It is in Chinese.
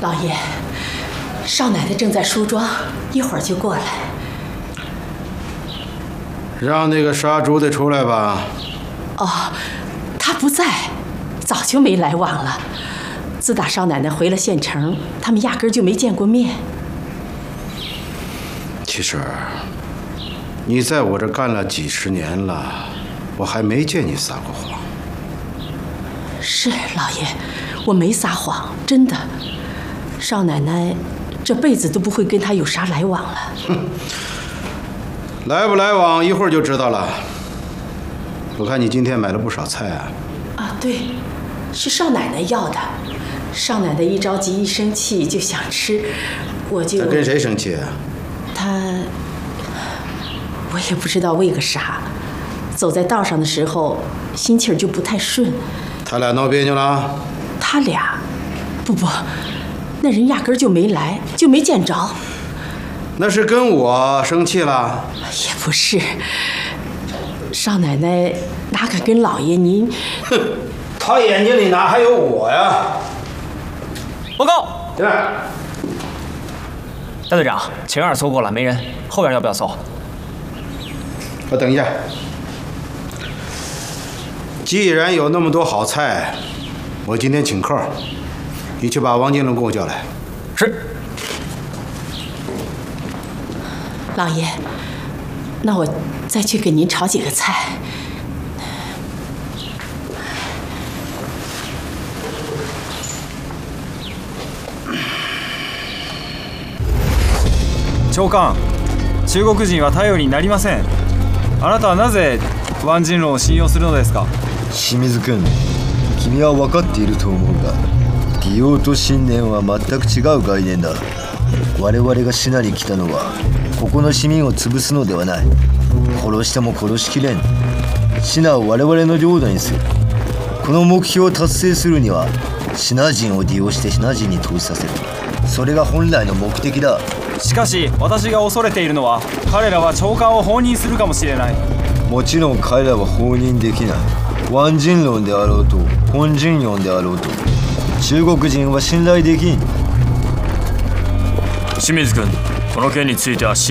老爷，少奶奶正在梳妆，一会儿就过来。 让那个杀猪的出来吧。 哦，他不在，早就没来往了。自打少奶奶回了县城，他们压根儿就没见过面。 其实，你在我这干了几十年了，我还没见你撒过谎。 是老爷，我没撒谎，真的。少奶奶这辈子都不会跟他有啥来往了。 哼，来不来往一会儿就知道了。我看你今天买了不少菜啊。 啊，对，是少奶奶要的。少奶奶一着急一生气就想吃，我就…… 她跟谁生气啊？ 我也不知道为个啥，走在道上的时候心气儿就不太顺。 他俩闹别扭了？ 他俩？不，那人压根儿就没来，就没见着。 那是跟我生气了？ 也不是，少奶奶哪敢跟老爷您？ 哼，他眼睛里哪还有我呀？ 报告。 进来。 大队长，前院搜过了，没人，后院要不要搜？ 等一下。既然有那么多好菜，我今天请客，你去把王金龙给我叫来。 是。 老爷，那我再去给您炒几个菜。 長官、中国人は頼りになりません。あなたはなぜワンジンロンを信用するのですか？ 清水君、君は分かっていると思うが、義勇と信念は全く違う概念だ。我々がシナに来たのは、ここの市民を潰すのではない。殺しても殺しきれん。シナを我々の領土にする。この目標を達成するには、シナ人を利用してシナ人に投資させる。それが本来の目的だ。 しかし私が恐れているのは、彼らは長官を放任するかもしれない。 もちろん彼らは放任できない。ワンジンロンであろうとホンジンヨンであろうと、中国人は信頼できん。 清水君、この件については